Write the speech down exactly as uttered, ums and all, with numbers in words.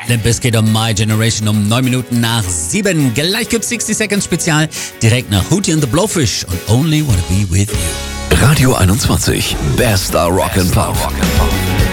Limp Bizkit um My Generation um neun Minuten nach sieben. Gleich gibt's sixty Seconds Spezial direkt nach Hootie and the Blowfish und Only Wanna Be With You. Radio einundzwanzig, bester Rock'n'Pop.